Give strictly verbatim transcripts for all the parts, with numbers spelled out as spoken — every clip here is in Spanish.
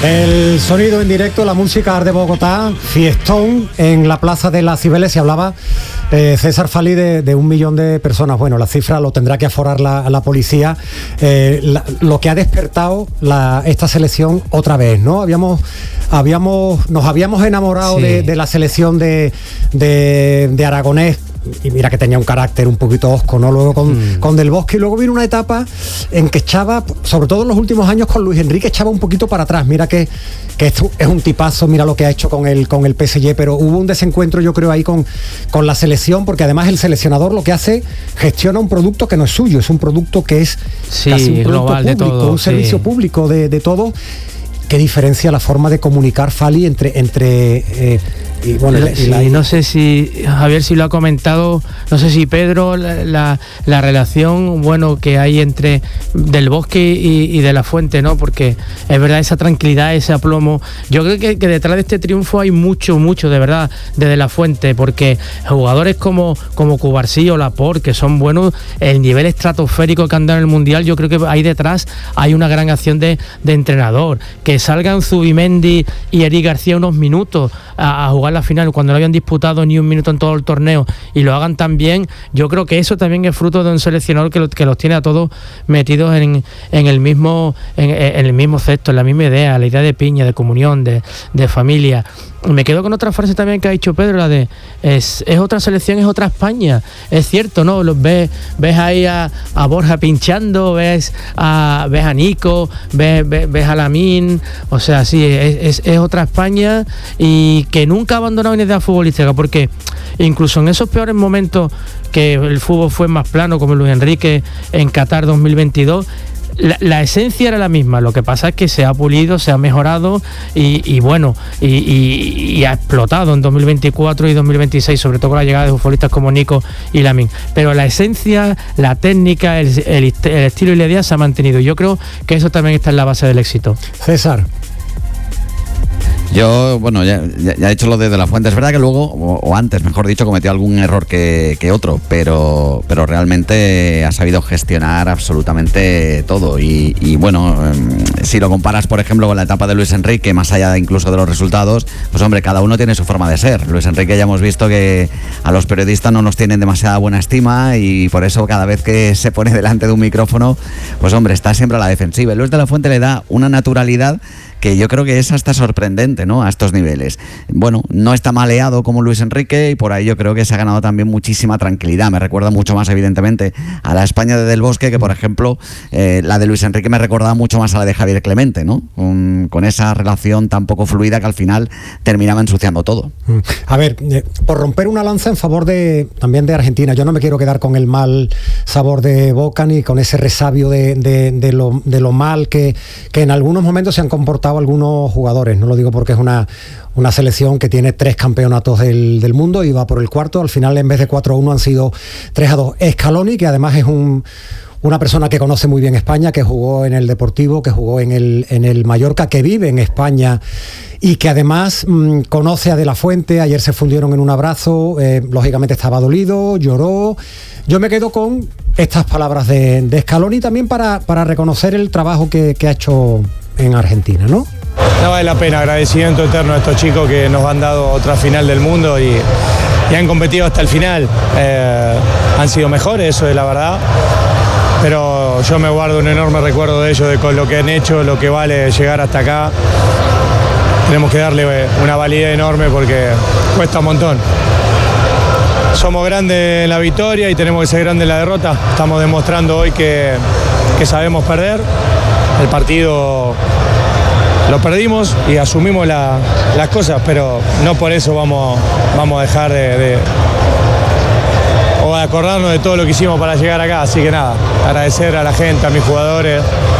El sonido en directo, la música de Bogotá, fiestón en la Plaza de las Cibeles. Se hablaba eh, César Fali de, de un millón de personas. Bueno, la cifra lo tendrá que aforar la, la policía. Eh, la, lo que ha despertado la, esta selección otra vez, ¿no? Habíamos, habíamos, nos habíamos enamorado sí. de, de la selección de, de, de Aragonés. Y mira que tenía un carácter un poquito hosco, ¿no? Luego con, mm. con Del Bosque, y luego vino una etapa en que echaba, sobre todo en los últimos años con Luis Enrique, echaba un poquito para atrás. Mira que, que esto es un tipazo, mira lo que ha hecho con el, con el P S G, pero hubo un desencuentro, yo creo, ahí con, con la selección, porque además el seleccionador lo que hace, gestiona un producto que no es suyo, es un producto que es sí, casi un producto global público, de todo, un sí. servicio público de, de todo. ¿Qué diferencia la forma de comunicar, Fali, entre... entre eh, y, bueno, sí, y la, no sé si Javier si lo ha comentado, no sé si Pedro, la, la, la relación bueno que hay entre Del Bosque y, y de la Fuente, ¿no? Porque es verdad, esa tranquilidad, ese aplomo. Yo creo que, que detrás de este triunfo hay mucho, mucho, de verdad, de De la Fuente, porque jugadores como, como Cubarsí o Laporte, que son buenos, el nivel estratosférico que han dado en el Mundial, yo creo que ahí detrás hay una gran acción de, de entrenador. Que salgan Zubimendi y Eric García unos minutos a, a jugar la final cuando no habían disputado ni un minuto en todo el torneo y lo hagan tan bien, yo creo que eso también es fruto de un seleccionador que, lo, que los tiene a todos metidos en, en el mismo en, en el mismo cesto, en la misma idea, la idea de piña, de comunión, de, de familia. Me quedo con otra frase también que ha dicho Pedro, la de es, es otra selección, es otra España. Es cierto, ¿no? Los ves, ves ahí a, a Borja pinchando, ves a ves a Nico, ves, ves, ves a Lamín, o sea, sí, es, es, es otra España, y que nunca ha abandonado una idea futbolística, porque incluso en esos peores momentos que el fútbol fue más plano, como Luis Enrique en Qatar dos mil veintidós, La, la esencia era la misma, lo que pasa es que se ha pulido, se ha mejorado y, y bueno, y, y, y ha explotado en dos mil veinticuatro y dos mil veintiséis, sobre todo con la llegada de futbolistas como Nico y Lamín. Pero la esencia, la técnica, el, el, el estilo y la idea se ha mantenido. Yo creo que eso también está en la base del éxito. César. Yo, bueno, ya, ya he hecho lo de De la Fuente. Es verdad que luego, o, o antes, mejor dicho, cometió algún error que, que otro, pero, pero realmente ha sabido gestionar absolutamente todo. Y, y bueno, eh, si lo comparas, por ejemplo, con la etapa de Luis Enrique, más allá incluso de los resultados, pues hombre, cada uno tiene su forma de ser. Luis Enrique ya hemos visto que a los periodistas no nos tienen demasiada buena estima y por eso cada vez que se pone delante de un micrófono, pues hombre, está siempre a la defensiva. Y Luis de la Fuente le da una naturalidad que yo creo que es hasta sorprendente, ¿no?, a estos niveles. Bueno, no está maleado como Luis Enrique y por ahí yo creo que se ha ganado también muchísima tranquilidad. Me recuerda mucho más, evidentemente, a la España de Del Bosque, que por ejemplo, eh, la de Luis Enrique me recordaba mucho más a la de Javier Clemente, ¿no? Con, con esa relación tan poco fluida que al final terminaba ensuciando todo. A ver, eh, por romper una lanza en favor de también de Argentina, yo no me quiero quedar con el mal sabor de boca ni con ese resabio de, de, de, lo, de lo mal que, que en algunos momentos se han comportado algunos jugadores. No lo digo porque es una, una selección que tiene tres campeonatos del, del mundo y va por el cuarto. Al final, en vez de cuatro a uno, han sido tres a dos. Scaloni, que además es un, una persona que conoce muy bien España, que jugó en el Deportivo, que jugó en el, en el Mallorca, que vive en España y que además mmm, conoce a De la Fuente. Ayer se fundieron en un abrazo, eh, lógicamente estaba dolido, lloró. Yo me quedo con estas palabras de, de Scaloni también para, para reconocer el trabajo que, que ha hecho en Argentina, ¿no? No vale la pena, agradecimiento eterno a estos chicos que nos han dado otra final del mundo y, y han competido hasta el final. Eh, han sido mejores, eso es la verdad, pero yo me guardo un enorme recuerdo de ellos, de con lo que han hecho, lo que vale llegar hasta acá. Tenemos que darle una validez enorme porque cuesta un montón. Somos grandes en la victoria y tenemos que ser grandes en la derrota. Estamos demostrando hoy que, que sabemos perder. El partido lo perdimos y asumimos la, las cosas, pero no por eso vamos, vamos a dejar de, de o de acordarnos de todo lo que hicimos para llegar acá. Así que nada, agradecer a la gente, a mis jugadores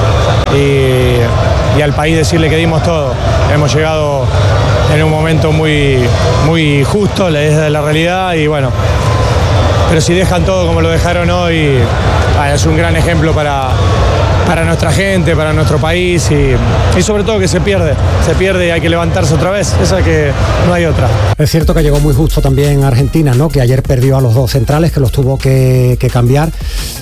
y, y al país, decirle que dimos todo. Hemos llegado en un momento muy, muy justo, es la realidad, y bueno, pero si dejan todo como lo dejaron hoy, es un gran ejemplo para, para nuestra gente, para nuestro país y, y sobre todo que se pierde, se pierde y hay que levantarse otra vez, esa que no hay otra. Es cierto que llegó muy justo también Argentina, ¿no?, que ayer perdió a los dos centrales, que los tuvo que, que cambiar.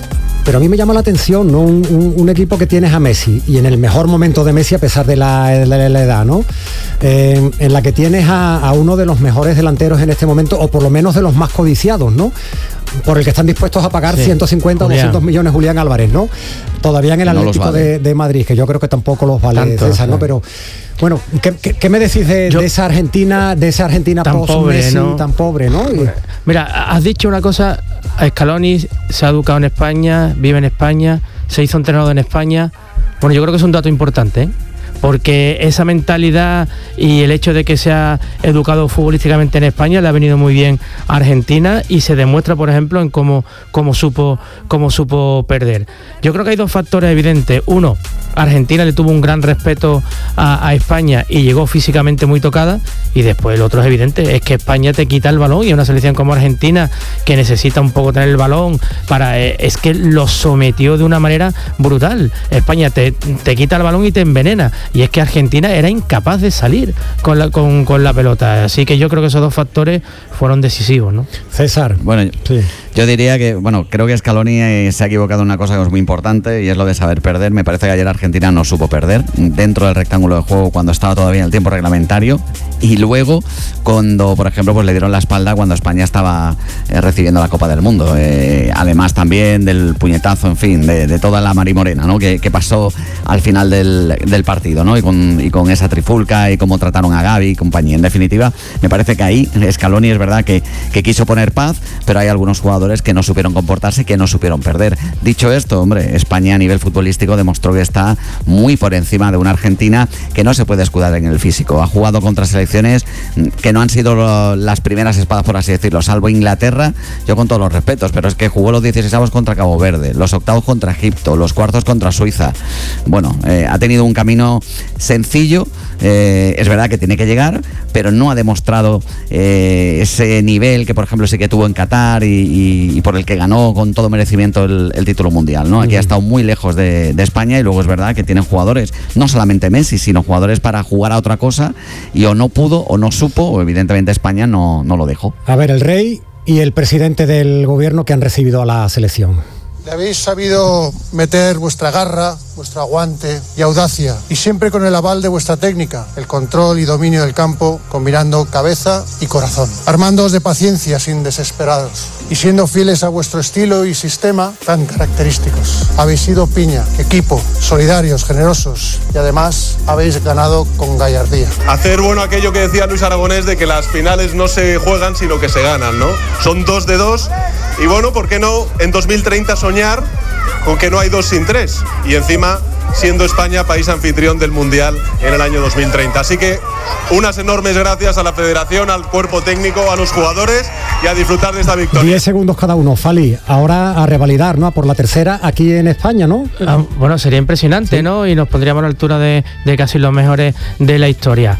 pero a mí me llama la atención, ¿no? Un, un, un equipo que tienes a Messi, y en el mejor momento de Messi a pesar de la, de la, de la edad, ¿no? Eh, en la que tienes a, a uno de los mejores delanteros en este momento, o por lo menos de los más codiciados, ¿no? Por el que están dispuestos a pagar sí. ciento cincuenta o doscientos millones, Julián Álvarez, ¿no? Todavía en el no Atlético vale. de, de Madrid, que yo creo que tampoco los vale, Tanto, César, ¿no? Pero bueno, ¿qué, qué, qué me decís de, yo, de esa Argentina, de esa Argentina tan post pobre, Messi, ¿no? tan pobre, ¿no? Y... Mira, has dicho una cosa, Scaloni se ha educado en España, vive en España, se hizo entrenador en España. Bueno, yo creo que es un dato importante, ¿eh? Porque esa mentalidad y el hecho de que se ha educado futbolísticamente en España le ha venido muy bien a Argentina, y se demuestra, por ejemplo, en cómo, cómo, supo, cómo supo perder. Yo creo que hay dos factores evidentes. Uno, Argentina le tuvo un gran respeto a, a España y llegó físicamente muy tocada, y después el otro es evidente, es que España te quita el balón, y una selección como Argentina, que necesita un poco tener el balón, para eh, es que lo sometió de una manera brutal. España te, te quita el balón y te envenena, y es que Argentina era incapaz de salir con la, con, con la pelota, así que yo creo que esos dos factores fueron decisivos, ¿no? César. Bueno, sí. Yo diría que, bueno, creo que Scaloni eh, se ha equivocado en una cosa que es muy importante, y es lo de saber perder. Me parece que ayer Argentina no supo perder dentro del rectángulo de juego cuando estaba todavía en el tiempo reglamentario, y luego cuando, por ejemplo, pues le dieron la espalda cuando España estaba eh, recibiendo la Copa del Mundo. Eh, además también del puñetazo, en fin, de, de toda la marimorena, ¿no? Que, que pasó al final del, del partido, ¿no? Y con, y con esa trifulca y cómo trataron a Gavi y compañía. En definitiva, me parece que ahí Scaloni es verdad que, que quiso poner paz, pero hay algunos jugadores que no supieron comportarse, que no supieron perder. Dicho esto, hombre, España a nivel futbolístico demostró que está muy por encima de una Argentina que no se puede escudar en el físico. Ha jugado contra selecciones que no han sido las primeras espadas, por así decirlo, salvo Inglaterra, yo con todos los respetos, pero es que jugó los dieciseisavos contra Cabo Verde, los octavos contra Egipto, los cuartos contra Suiza. Bueno, eh, ha tenido un camino sencillo, eh, es verdad que tiene que llegar, pero no ha demostrado eh, ese nivel que, por ejemplo, sí que tuvo en Qatar y, y y por el que ganó con todo merecimiento el, el título mundial, ¿no? Aquí ha estado muy lejos de, de España, y luego es verdad que tienen jugadores, no solamente Messi, sino jugadores para jugar a otra cosa, y o no pudo o no supo, o evidentemente España no, no lo dejó. A ver, el rey y el presidente del gobierno que han recibido a la selección. Le habéis sabido meter vuestra garra, vuestro aguante y audacia, y siempre con el aval de vuestra técnica, el control y dominio del campo, combinando cabeza y corazón, armándoos de paciencia sin desesperados, y siendo fieles a vuestro estilo y sistema tan característicos. Habéis sido piña, equipo, solidarios, generosos, y además habéis ganado con gallardía. Hacer bueno aquello que decía Luis Aragonés, de que las finales no se juegan sino que se ganan, ¿no? Son dos de dos, y bueno, ¿por qué no en dos mil treinta soñar con que no hay dos sin tres? Y encima siendo España país anfitrión del Mundial en el año dos mil treinta. Así que unas enormes gracias a la Federación, al cuerpo técnico, a los jugadores, y a disfrutar de esta victoria. diez segundos cada uno. Fali, ahora a revalidar, ¿no? Por la tercera aquí en España, ¿no? Ah, bueno, sería impresionante, sí, ¿no? Y nos pondríamos a la altura de, de casi los mejores de la historia.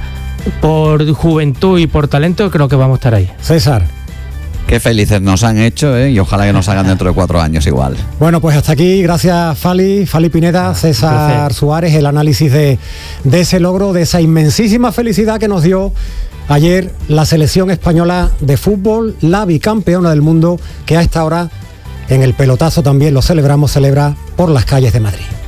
Por juventud y por talento creo que vamos a estar ahí. César. Qué felices nos han hecho, ¿eh? Y ojalá que nos hagan dentro de cuatro años igual. Bueno, pues hasta aquí, gracias Fali, Fali Pineda, César Suárez, el análisis de, de ese logro, de esa inmensísima felicidad que nos dio ayer la selección española de fútbol, la bicampeona del mundo, que a esta hora en el pelotazo también lo celebramos, celebra por las calles de Madrid.